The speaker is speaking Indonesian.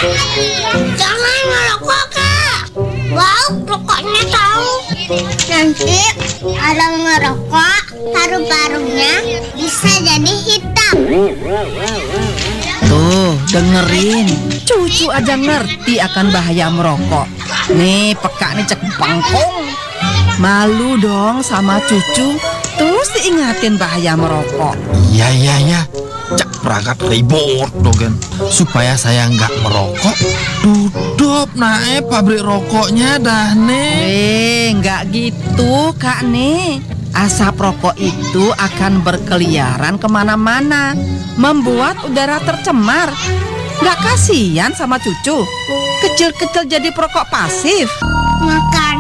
Jangan merokok, Kak. Wow, rokoknya tahu. Nanti kalau ngerokok, paru-parunya bisa jadi hitam. Tuh, dengerin. Cucu aja ngerti akan bahaya merokok. Nih, peka nih cek bangkong. Malu dong sama cucu. Terus diingatin bahaya merokok. Iya. Cak perangkat ribut dogen. Supaya saya nggak merokok, tutup naik pabrik rokoknya dah nih. Nggak gitu Kak nih. Asap rokok itu akan berkeliaran kemana-mana, membuat udara tercemar. Nggak kasihan sama cucu? Kecil-kecil jadi perokok pasif. Makanya